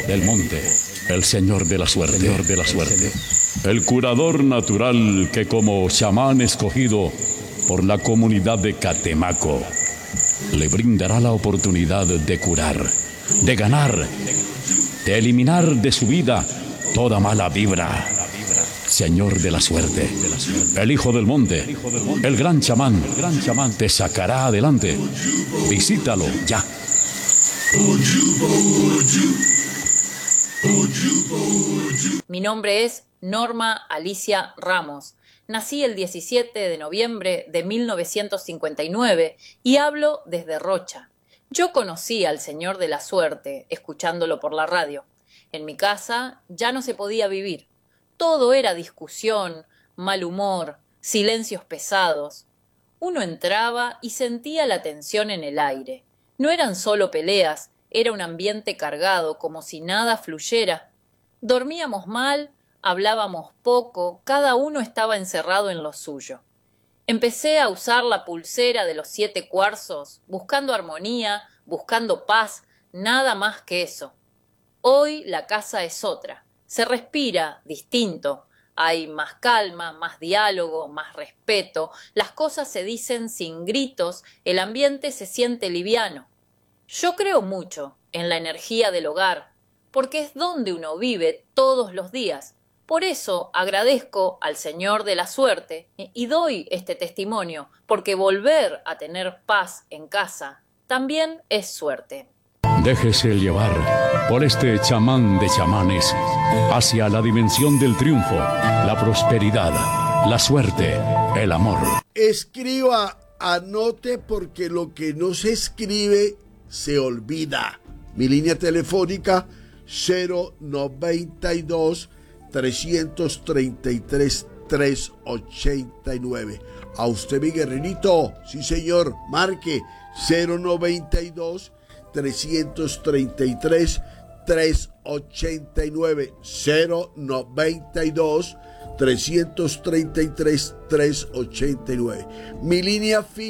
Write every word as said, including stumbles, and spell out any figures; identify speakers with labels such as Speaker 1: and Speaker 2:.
Speaker 1: del monte, el señor de la suerte, señor de la suerte, el curador natural que como chamán escogido por la comunidad de Catemaco, le brindará la oportunidad de curar, de ganar, de eliminar de su vida toda mala vibra. Señor de la suerte, el hijo del monte, el gran chamán, te sacará adelante. Visítalo ya.
Speaker 2: Mi nombre es Norma Alicia Ramos. Nací el diecisiete de noviembre de mil novecientos cincuenta y nueve y hablo desde Rocha. Yo conocí al Señor de la Suerte escuchándolo por la radio. En mi casa ya no se podía vivir. Todo era discusión, mal humor, silencios pesados. Uno entraba y sentía la tensión en el aire. No eran solo peleas, era un ambiente cargado, como si nada fluyera. Dormíamos mal, hablábamos poco, cada uno estaba encerrado en lo suyo. Empecé a usar la pulsera de los siete cuarzos, buscando armonía, buscando paz, nada más que eso. Hoy la casa es otra. Se respira distinto, hay más calma, más diálogo, más respeto, las cosas se dicen sin gritos, el ambiente se siente liviano. Yo creo mucho en la energía del hogar, porque es donde uno vive todos los días. Por eso agradezco al Señor de la Suerte y doy este testimonio, porque volver a tener paz en casa también es suerte.
Speaker 1: Déjese llevar por este chamán de chamanes hacia la dimensión del triunfo, la prosperidad, la suerte, el amor.
Speaker 3: Escriba, anote, porque lo que no se escribe se olvida. Mi línea telefónica cero noventa y dos, trescientos treinta y tres, trescientos ochenta y nueve. A usted, mi guerrerito, sí señor, marque cero noventa y dos, trescientos treinta y tres, trescientos ochenta y nueve, cero noventa y dos, trescientos treinta y tres, trescientos ochenta y nueve. Mi línea fija